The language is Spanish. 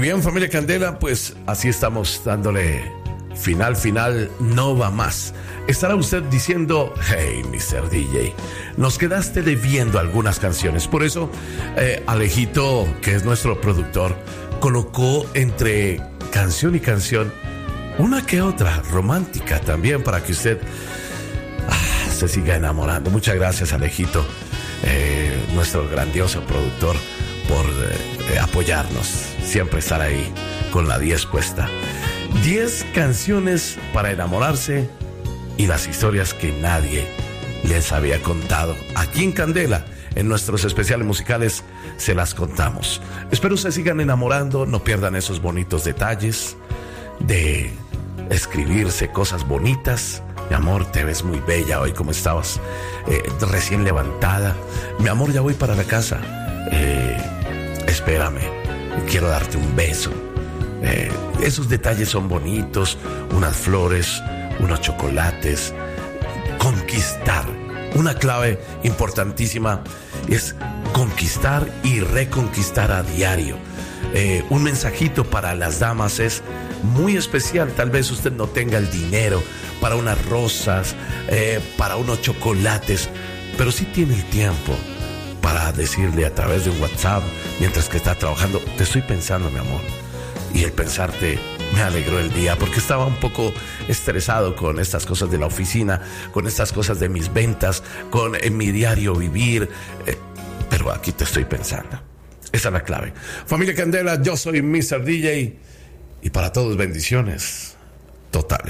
bien, familia Candela, pues así estamos dándole final, no va más. Estará usted diciendo, hey, Mr. DJ, nos quedaste debiendo algunas canciones. Por eso, Alejito, que es nuestro productor, colocó entre canción y canción una que otra romántica también para que usted se siga enamorando. Muchas gracias, Alejito, nuestro grandioso productor, por apoyarnos, siempre estar ahí con la 10 puesta. 10 canciones para enamorarse y las historias que nadie les había contado. Aquí en Candela, en nuestros especiales musicales, se las contamos. Espero se sigan enamorando, no pierdan esos bonitos detalles de escribirse cosas bonitas. Mi amor, te ves muy bella hoy, ¿cómo estabas? Recién levantada. Mi amor, ya voy para la casa. Espérame, quiero darte un beso. Esos detalles son bonitos, unas flores, unos chocolates. Conquistar. Una clave importantísima es conquistar y reconquistar a diario. Un mensajito para las damas es muy especial. Tal vez usted no tenga el dinero para unas rosas, para unos chocolates, pero sí tiene el tiempo para decirle a través de un WhatsApp, mientras que está trabajando, te estoy pensando, mi amor. Y el pensarte me alegró el día, porque estaba un poco estresado con estas cosas de la oficina, con estas cosas de mis ventas, con mi diario vivir, pero aquí te estoy pensando. Esa es la clave. Familia Candela, yo soy Mr. DJ, y para todos bendiciones totales.